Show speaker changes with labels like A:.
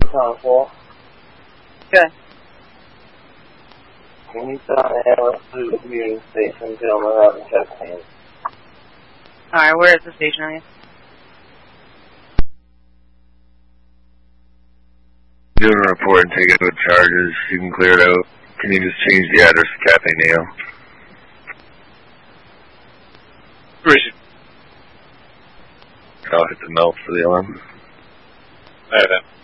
A: 4.
B: Good.
A: Can you start an ambulance to the community station until I'm out in Chester?
B: Alright, where is the station, are you?
C: Doing a report and taking out charges. You can clear it out. Can you just change the address to Cafe Nail?
D: Where is it?
C: I'll hit the note for the alarm.
D: I have that.